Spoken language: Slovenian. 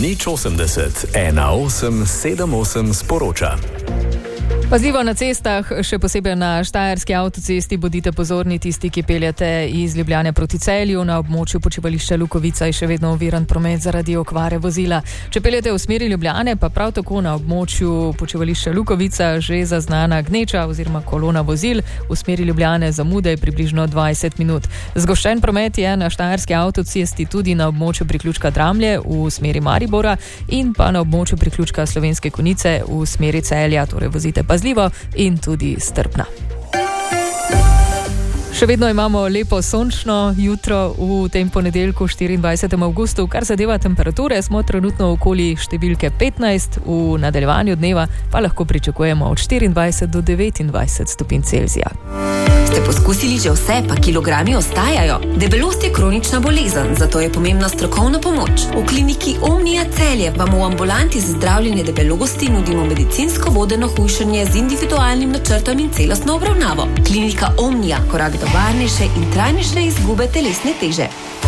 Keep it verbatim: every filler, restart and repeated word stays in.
nič osemdeset, ena osem sedem osem sporoča. Pazljivo na cestah, še posebej na štajerski avtocesti, bodite pozorni tisti, ki peljete iz Ljubljane proti Celju. Na območju počivališča Lukovica je še vedno oviran promet zaradi okvare vozila. Če peljete v smeri Ljubljane, pa prav tako na območju počivališča Lukovica že zaznana gneča oziroma kolona vozil. V smeri Ljubljane zamude približno dvajset minut. Zgoščen promet je na štajerski avtocesti tudi na območju priključka Dramlje v smeri Maribora in pa na območju priključka Slovenske Konjice v smeri Celja, torej vozite pazljivo in tudi strpna. Še vedno imamo lepo sončno jutro v tem ponedeljku štiriindvajsetega avgusta. Kar zadeva temperature, smo trenutno okoli številke petnajst, v nadaljevanju dneva pa lahko pričakujemo od štiriindvajset do devetindvajset stopinj Celzija. Ste poskusili že vse, pa kilogrami ostajajo? Debelost je kronična bolezen, zato je pomembna strokovna pomoč. V kliniki Omnia Celje vam v ambulanti za zdravljenje debelosti nudimo medicinsko vodeno hujšanje z individualnim načrtom in celostno obravnavo. Klinika Omnia, korak do varnejše in trajnejše izgube telesne teže.